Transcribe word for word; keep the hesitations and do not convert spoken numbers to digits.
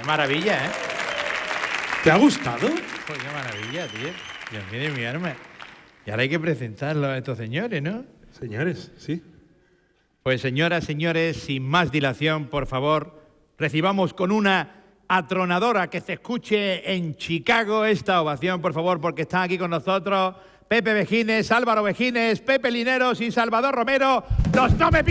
maravilla, ¿eh? ¿Te ha gustado? Pues qué maravilla, tío. Dios mío de mi arma. Y ahora hay que presentarlo a estos señores, ¿no? Señores, sí. Pues señoras, señores, sin más dilación, por favor, recibamos con una atronadora que se escuche en Chicago esta ovación, por favor, porque están aquí con nosotros Pepe Vejines, Álvaro Vejines, Pepe Lineros y Salvador Romero. ¡Los no me